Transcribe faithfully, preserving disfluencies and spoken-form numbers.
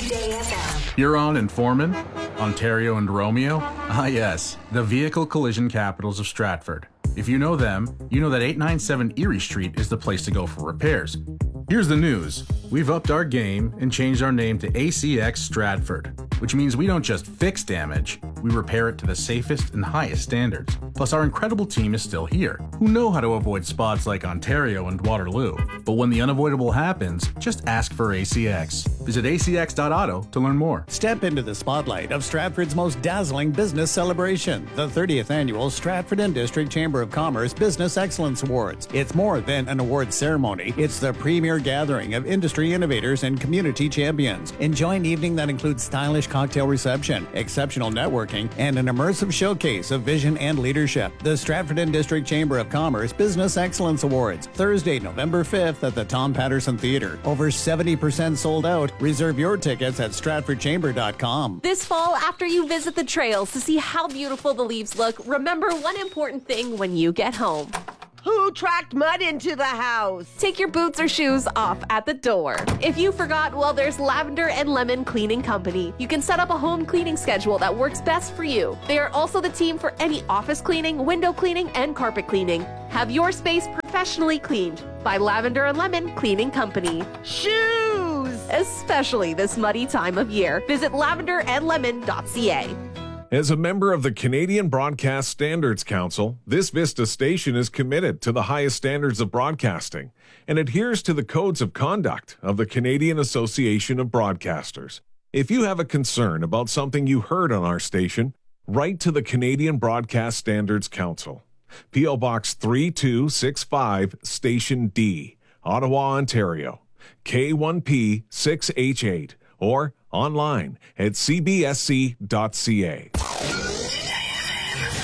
Weekday F M. Huron and Foreman, Ontario and Romeo. Ah yes, the vehicle collision capitals of Stratford. If you know them, you know that eight ninety-seven Erie Street is the place to go for repairs. Here's the news. We've upped our game and changed our name to A C X Stratford, which means we don't just fix damage, we repair it to the safest and highest standards. Plus, our incredible team is still here, who know how to avoid spots like Ontario and Waterloo. But when the unavoidable happens, just ask for A C X. Visit A C X dot auto to learn more. Step into the spotlight of Stratford's most dazzling business celebration, the thirtieth Annual Stratford and District Chamber of Commerce Business Excellence Awards. It's more than an awards ceremony. It's the premier gathering of industry innovators and community champions. Enjoy an evening that includes stylish cocktail reception, exceptional networking, and an immersive showcase of vision and leadership. The Stratford and District Chamber of Commerce Business Excellence Awards, Thursday, November fifth at the Tom Patterson Theatre. Over seventy percent sold out. Reserve your tickets at stratford chamber dot com. This fall, after you visit the trails to see how beautiful the leaves look, remember one important thing when you get home. Who tracked mud into the house? Take your boots or shoes off at the door. If you forgot, well, there's Lavender and Lemon Cleaning Company. You can set up a home cleaning schedule that works best for you. They are also the team for any office cleaning, window cleaning, and carpet cleaning. Have your space professionally cleaned by Lavender and Lemon Cleaning Company. Shoes! Especially this muddy time of year. Visit lavender and lemon dot c a. As a member of the Canadian Broadcast Standards Council, this Vista station is committed to the highest standards of broadcasting and adheres to the codes of conduct of the Canadian Association of Broadcasters. If you have a concern about something you heard on our station, write to the Canadian Broadcast Standards Council. P O Box three two six five, Station D, Ottawa, Ontario, K one P six H eight, or online at c b s c dot c a.